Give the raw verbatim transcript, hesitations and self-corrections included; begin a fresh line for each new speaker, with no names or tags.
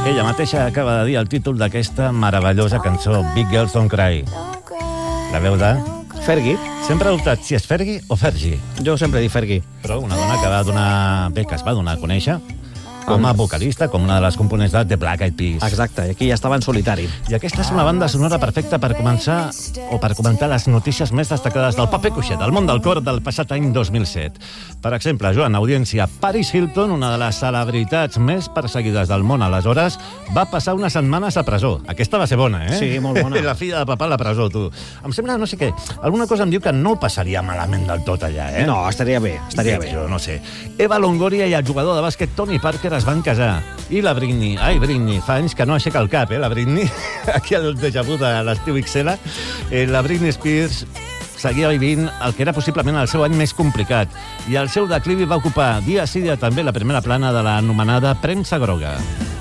Ella mateixa acaba de dir el títol d'aquesta meravellosa cançó, Big Girls Don't Cry. La veu de...
Fergie.
Sempre he dubtat si és Fergie o Fergie.
Jo sempre dic Fergie.
Però una dona que va donar... Bé, que es va donar a conèixer com a vocalista, com una de les components de The Black Eyed Peas.
Exacte, i aquí ja estava en solitari.
I aquesta és una banda sonora perfecta per començar o per comentar les notícies més destacades del paper cuixet, del món del cor del passat any dos mil set. Per exemple, Joan, audiència, Paris Hilton, una de les celebritats més perseguides del món aleshores, va passar unes setmanes a presó. Aquesta va ser bona, eh?
Sí, molt bona.
La filla de papà a la presó, tu. Em sembla, no sé què, alguna cosa em diu que no ho passaria malament del tot allà, eh?
No, estaria bé, estaria bé.
Jo no sé. Eva Longoria i el jugador de bàsquet Tony Parker es van casar. I la Britney, ai Britney, fa anys que no aixeca el cap, eh, la Britney. Aquí al déjà vu de l'estiu X L. Eh, la Britney Spears seguia vivint el que era possiblement el seu any més complicat. I el seu declivi va ocupar dia sí dia també la primera plana de l'anomenada premsa groga.